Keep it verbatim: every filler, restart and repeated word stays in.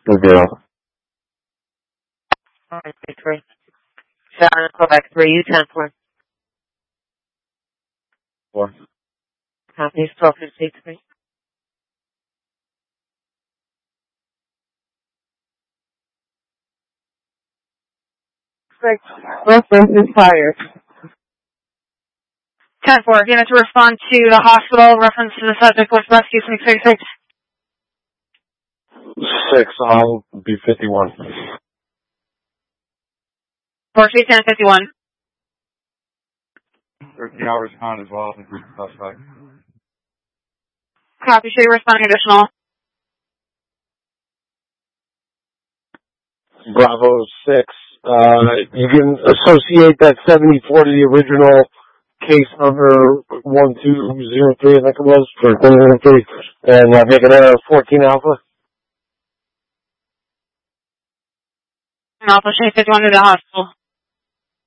Zero. Alright, three. Sharon, Quebec three, U ten four. Four. Copy, twelve fifty-three. Reference expired. ten four, unit to respond to the hospital, reference to the subject with rescue six six six. Six, I'll be fifty-one. four three ten fifty-one. thirteen hours con as well. Suspect. Copy, show you responding additional. Bravo six. Uh, you can associate that seventy-four to the original case number one two zero three, I think it was, for three, and uh, make it a fourteen alpha. And Alpha, show you fifty-one to the hospital.